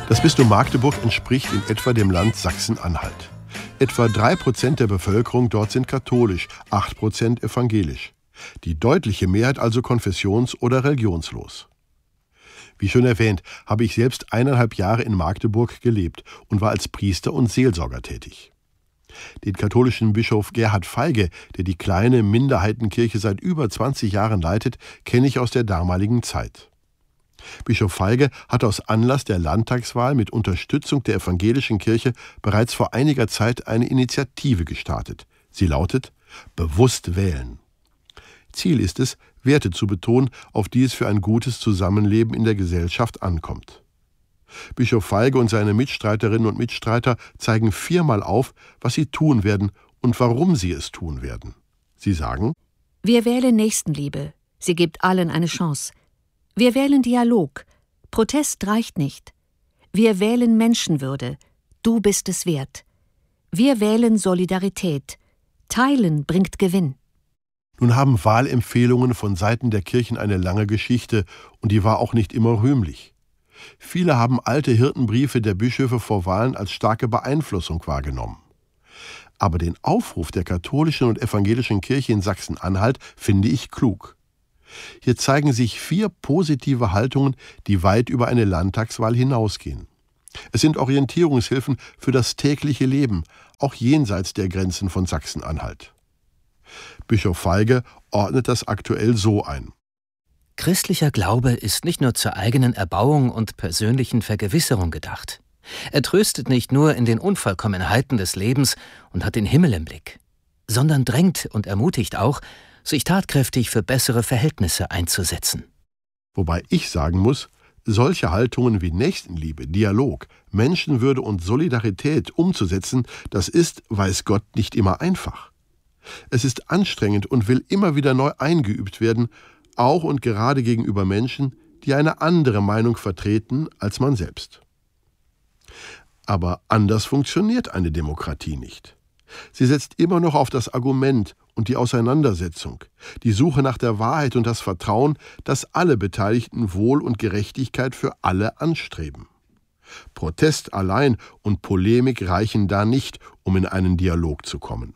Das Bistum Magdeburg entspricht in etwa dem Land Sachsen-Anhalt. Etwa 3% der Bevölkerung dort sind katholisch, 8% evangelisch. Die deutliche Mehrheit also konfessions- oder religionslos. Wie schon erwähnt, habe ich selbst 1,5 Jahre in Magdeburg gelebt und war als Priester und Seelsorger tätig. Den katholischen Bischof Gerhard Feige, der die kleine Minderheitenkirche seit über 20 Jahren leitet, kenne ich aus der damaligen Zeit. Bischof Feige hat aus Anlass der Landtagswahl mit Unterstützung der evangelischen Kirche bereits vor einiger Zeit eine Initiative gestartet. Sie lautet »Bewusst wählen«. Ziel ist es, Werte zu betonen, auf die es für ein gutes Zusammenleben in der Gesellschaft ankommt. Bischof Feige und seine Mitstreiterinnen und Mitstreiter zeigen 4-mal auf, was sie tun werden und warum sie es tun werden. Sie sagen: Wir wählen Nächstenliebe. Sie gibt allen eine Chance. Wir wählen Dialog. Protest reicht nicht. Wir wählen Menschenwürde. Du bist es wert. Wir wählen Solidarität. Teilen bringt Gewinn. Nun haben Wahlempfehlungen von Seiten der Kirchen eine lange Geschichte und die war auch nicht immer rühmlich. Viele haben alte Hirtenbriefe der Bischöfe vor Wahlen als starke Beeinflussung wahrgenommen. Aber den Aufruf der katholischen und evangelischen Kirche in Sachsen-Anhalt finde ich klug. Hier zeigen sich 4 positive Haltungen, die weit über eine Landtagswahl hinausgehen. Es sind Orientierungshilfen für das tägliche Leben, auch jenseits der Grenzen von Sachsen-Anhalt. Bischof Feige ordnet das aktuell so ein: Christlicher Glaube ist nicht nur zur eigenen Erbauung und persönlichen Vergewisserung gedacht. Er tröstet nicht nur in den Unvollkommenheiten des Lebens und hat den Himmel im Blick, sondern drängt und ermutigt auch, sich tatkräftig für bessere Verhältnisse einzusetzen. Wobei ich sagen muss, solche Haltungen wie Nächstenliebe, Dialog, Menschenwürde und Solidarität umzusetzen, das ist, weiß Gott, nicht immer einfach. Es ist anstrengend und will immer wieder neu eingeübt werden, auch und gerade gegenüber Menschen, die eine andere Meinung vertreten als man selbst. Aber anders funktioniert eine Demokratie nicht. Sie setzt immer noch auf das Argument und die Auseinandersetzung, die Suche nach der Wahrheit und das Vertrauen, dass alle Beteiligten Wohl und Gerechtigkeit für alle anstreben. Protest allein und Polemik reichen da nicht, um in einen Dialog zu kommen.